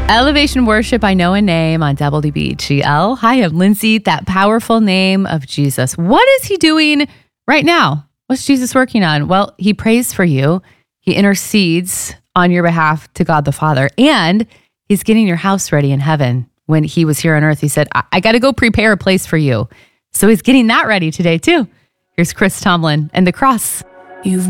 Elevation Worship, I Know a Name on WBGL. Hi, I'm Lindsay, that powerful name of Jesus. What is he doing right now? What's Jesus working on? Well, he prays for you. He intercedes on your behalf to God the Father, and he's getting your house ready in heaven. When he was here on earth, he said, I got to go prepare a place for you. So he's getting that ready today too. Here's Chris Tomlin and the cross. You've